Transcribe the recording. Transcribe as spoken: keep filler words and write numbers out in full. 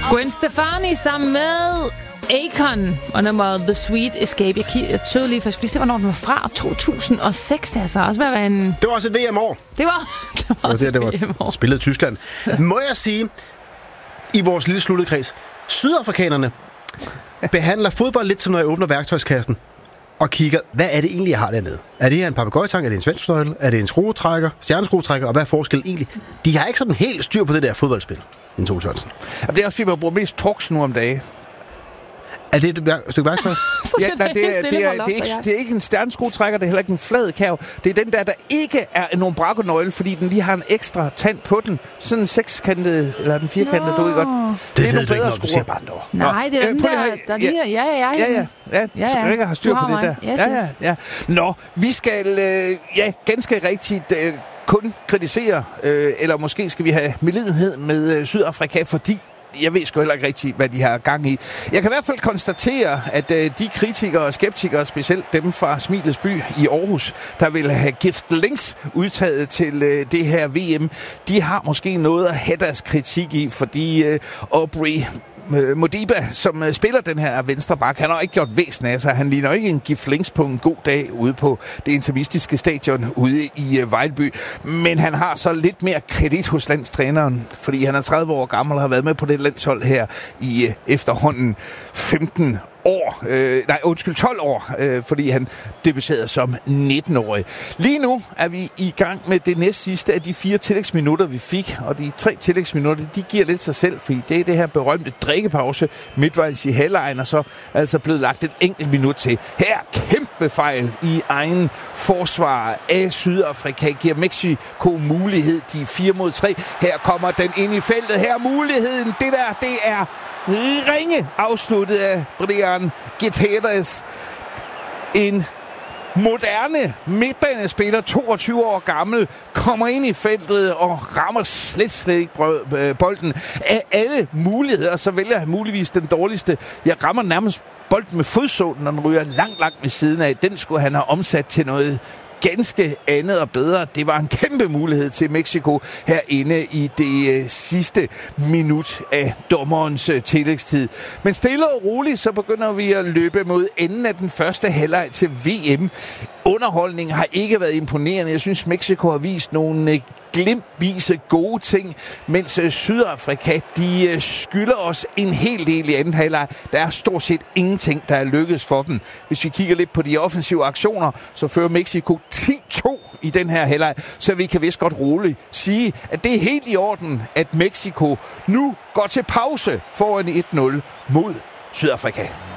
Gwen Stefani sammen med Akon og nummeret The Sweet Escape. Jeg, jeg tøvede lige, for jeg skulle lige se, hvornår den var fra. to tusind og seks, det er altså også være en... Det var også et V M-år. Det var, det var, det var, det, det var spillet i Tyskland. Må jeg sige, i vores lille sluttede kreds, sydafrikanerne behandler fodbold lidt som, når jeg åbner værktøjskassen og kigger, hvad er det egentlig, jeg har dernede? Er det her en papegøjetang? Er det en svenskfløjtel? Er det en skruetrækker? Stjerneskruetrækker? Og hvad er forskel egentlig? De har ikke sådan helt styr på det der fodboldspil, den to Sørensen. Det er også fordi, man bruger mest torx nu om dagen. Er det et stykke værktøj? Ja, nej, det, er, det, er, det, er ikke, det er ikke en stjerneskruetrækker, det er heller ikke en flad kav. Det er den der, der ikke er en umbraco-nøgle, fordi den lige har en ekstra tand på den. Sådan en sekskantet, eller den firkantede, du ved godt. Det, det er nogle bedre skruer. Du siger bare noget. Nej, det er den der, der lige er... Ja, ja, ja. Ja, ja. Ja, ja, ja. Rikke har styr på det der. Yes, ja, ja, ja. Nå, vi skal, øh, ja, ganske rigtigt... Øh, kun kritisere, øh, eller måske skal vi have medlidenhed med øh, Sydafrika, fordi jeg ved sgu heller ikke rigtigt, hvad de har gang i. Jeg kan i hvert fald konstatere, at øh, de kritikere og skeptikere, specielt dem fra Smilets by i Aarhus, der vil have gift links udtaget til øh, det her V M, de har måske noget at have deres kritik i, fordi øh, Aubrey Modiba, som uh, spiller den her venstre bak, han har ikke gjort væsen af sig. Han ligner ikke en gift links på en god dag ude på det interimistiske stadion ude i uh, Vejlby. Men han har så lidt mere kredit hos landstræneren, fordi han er tredive år gammel og har været med på det landshold her i uh, efterhånden femten år. Øh, nej, undskyld, tolv år, øh, fordi han debuterede som nitten-årig. Lige nu er vi i gang med det næst sidste af de fire tillægsminutter, vi fik, og de tre tillægsminutter, de giver lidt sig selv, fordi det er det her berømte drikkepause midtvejs i halvlejen, og så er altså blevet lagt et enkelt minut til. Her kæmpe fejl i egen forsvar af Sydafrika, giver Mexico mulighed, de fire mod tre. Her kommer den ind i feltet, her muligheden, det der, det er ringe afsluttet af Brian Gutierrez. En moderne midtbanespiller, toogtyve år gammel, kommer ind i feltet og rammer slet, slet ikke bolden. Af alle muligheder, så vælger han muligvis den dårligste. Jeg rammer nærmest bolden med fodsålen, når den ryger langt, langt ved siden af. Den skulle han have omsat til noget ganske andet og bedre. Det var en kæmpe mulighed til Mexico herinde i det øh, sidste minut af dommerens øh, tillægstid. Men stille og roligt, så begynder vi at løbe mod enden af den første halvleg til V M. Underholdningen har ikke været imponerende. Jeg synes, Mexico har vist nogle øh, glimtvise gode ting, mens øh, Sydafrika, de øh, skylder os en hel del i anden halvleg. Der er stort set ingenting, der er lykkedes for dem. Hvis vi kigger lidt på de offensive aktioner, så fører Mexico ti to i den her halvleg, så vi kan vist godt roligt sige, at det er helt i orden, at Mexico nu går til pause foran et nul mod Sydafrika.